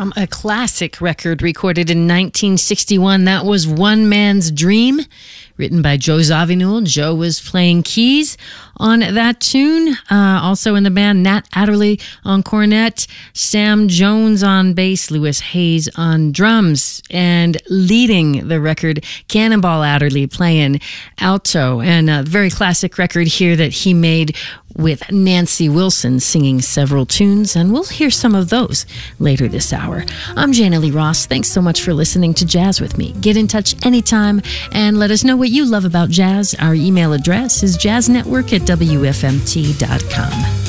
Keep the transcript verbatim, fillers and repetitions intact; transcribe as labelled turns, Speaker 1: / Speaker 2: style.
Speaker 1: from a classic record recorded in nineteen sixty-one. That was One Man's Dream, written by Joe Zawinul. Joe was playing keys on that tune. Uh, also in the band, Nat Adderley on cornet, Sam Jones on bass, Lewis Hayes on drums, and leading the record, Cannonball Adderley playing alto. And a very classic record here that he made with Nancy Wilson singing several tunes, and we'll hear some of those later this hour. I'm Jana Lee Ross. Thanks so much for listening to Jazz with me. Get in touch anytime and let us know what you love about jazz. Our email address is jazznetwork at w f m t dot com.